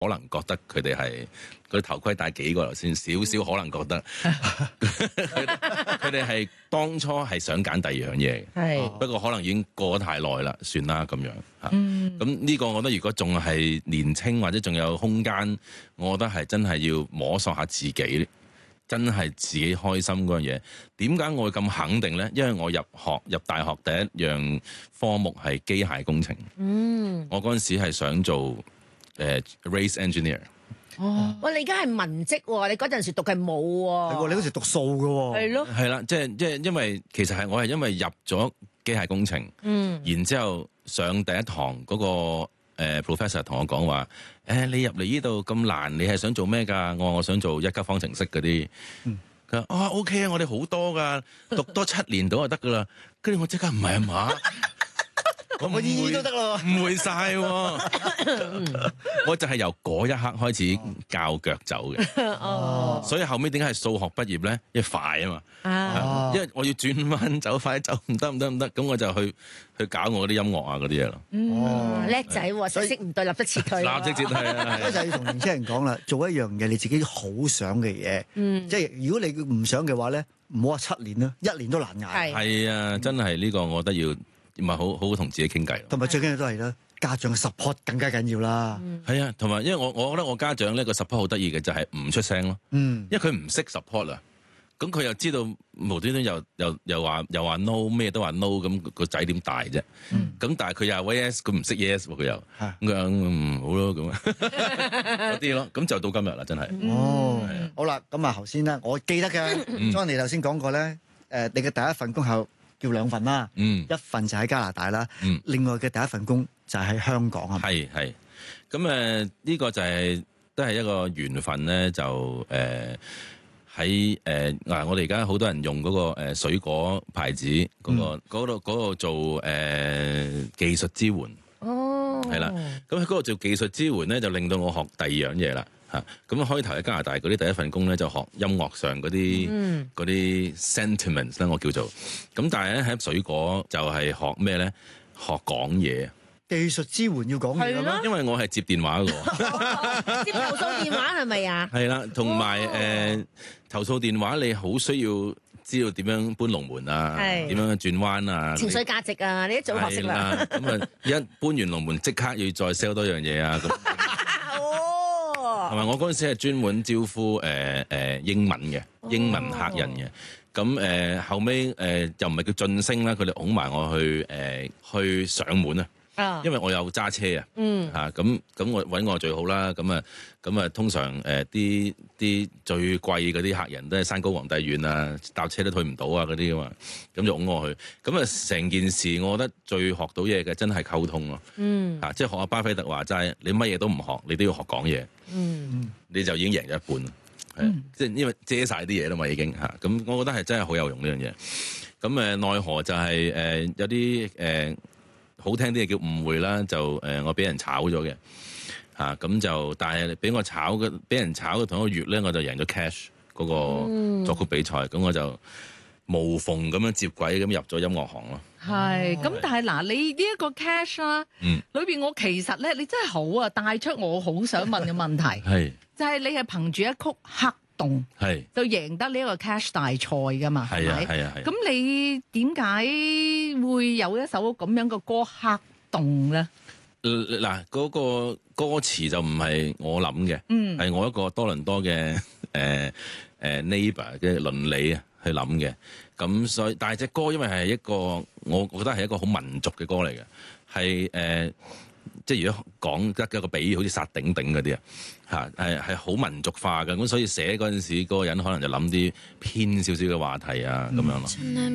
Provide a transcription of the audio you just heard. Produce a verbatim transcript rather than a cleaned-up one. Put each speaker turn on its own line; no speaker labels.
可能覺得佢哋係嗰啲頭盔戴幾個頭先，少少可能覺得佢哋係當初係想揀第二樣嘢嘅，不過可能已經過咗太耐啦，算啦咁樣嚇。咁呢、嗯、個我覺得如果仲係年青或者仲有空間，我覺得係真係要摸索下自己，真係自己開心嗰樣嘢。點解我會咁肯定呢？因為我入學入大學第一樣科目係機械工程，嗯、我嗰陣時係想做。誒、uh, race engineer
哦，哇！你而家係文職喎，你嗰陣時讀係冇喎，
係喎，你嗰時讀數嘅喎，
係咯，
係啦，即係即係因為其實係我係因為入咗機械工程，嗯，然之後上第一堂嗰、那個、呃、professor 同我講話，誒、欸、你入嚟呢度咁難，你係想做咩㗎？我話我想做一級方程式嗰啲，佢話啊 OK 啊，我哋好多㗎，讀多七年到就得㗎啦，跟住我即刻唔係啊嘛。我
我醫醫都得咯，
唔會晒喎！我就係由嗰一刻開始教腳走嘅，哦，所以後尾點解係數學畢業咧？因為快啊嘛，啊，因為我要轉彎走快走，唔得唔得唔得，咁我就去去搞我啲音樂啊嗰啲嘢咯。
哦，叻仔喎，識識唔對，立得切佢，
立即切係啊！
就係要同年青人講啦，做一樣嘢你自己好想嘅嘢，嗯，即係如果你唔想嘅話咧，唔好話七年啦，一年都難捱。
係啊，真係呢個我覺得要。唔係好好同自己傾偈，
同埋最緊要都係啦，家長嘅 support 更加緊要啦。
係、嗯、啊，同埋因為我我覺得我家長呢個 support 好得意嘅就係唔出聲咯。嗯，因為佢唔識 support 啊，咁佢又知道無端端又又又話又話 no 咩都話 no， 咁個仔點大啫？咁、嗯、但係佢又話 yes， 佢唔識 yes 喎，佢又咁佢嗯好咯咁嗰啲咯，咁就到今日啦，真係。
哦，啊、好啦，咁啊頭先咧，我記得嘅 Johnny 頭先講過咧，誒、呃、你嘅第一份工係叫兩份啦，嗯、一份就喺加拿大啦，嗯、另外嘅第一份工就喺香港啊。
係係，咁誒呢個就係、是、都係一個緣分咧，就誒喺誒嗱，我哋而家好多人用嗰個誒水果牌子嗰、嗰個嗰度嗰度做誒、呃、技術支援，哦，係啦，咁喺嗰度做技術支援咧，就令到我學第二樣嘢啦。嚇！咁開頭喺加拿大嗰啲第一份工咧，就學音樂上嗰啲嗰啲 sentiments 咧，我叫做咁。但係咧喺水果就係學咩咧？學講嘢，
技術支援要講嘢啦。
因為我係接電話嘅，
接投訴電話係咪啊？
係啦，同埋誒投訴電話，你好需要知道點樣搬龍門啊，點樣轉彎啊，
情緒價值啊，你一早學識啦。
咁啊，一搬完龍門即刻要再 sell 多樣嘢啊！同埋我嗰陣時係專門招呼誒誒、呃呃、英文嘅英文客人嘅，咁誒、呃、後尾誒、呃、又唔係叫晉升啦，佢哋拱埋我去誒、呃、去上門啊，因為我有揸車啊，嚇咁咁我揾我最好啦，咁啊咁啊通常誒啲啲最貴嗰啲客人都係山高皇帝遠啊，搭車都退唔到啊嗰啲噶嘛，咁就拱我去，咁啊成件事我覺得最學到嘢嘅真係溝通咯，嗯，嚇即係學阿巴菲特話齋，你乜嘢都唔學，你都要學講嘢。嗯，你就已經贏咗一半啦，係、嗯，即係因為遮晒啲嘢啦嘛，已經嚇，咁我覺得係真係好有用呢樣嘢。咁誒奈何就係、是、誒、呃、有啲誒、呃、好聽啲嘢叫誤會啦，就誒、呃、我俾人炒咗嘅嚇，咁、啊、就但係俾我炒嘅，俾人炒嘅同一個月咧，我就贏咗 cash 嗰個作曲比賽，咁、嗯、我就無縫咁樣接軌咁入咗音樂行咯。
係，咁但係嗱，你呢一個 cash 啦，嗯，裏邊我其實咧，你真係好啊，帶出我好想問嘅問題，係，就係你係憑住一曲黑洞，係，就贏得呢一個 cash 大賽噶嘛，係咪？係啊，係。咁你點解會有一首咁樣嘅歌黑洞咧？
嗱，嗰個歌詞就唔係我諗嘅，嗯，係我一個多倫多嘅誒誒 neighbor 嘅鄰里啊去諗嘅。咁所以，但係隻歌因為係一個，我覺得係一個好民族嘅歌嚟嘅，係誒、呃，即係如果講得一個比喻，好似薩頂頂嗰啲啊，嚇係係好民族化嘅，咁所以寫嗰陣時，嗰個人可能就諗啲偏少少嘅話題啊，咁樣咯。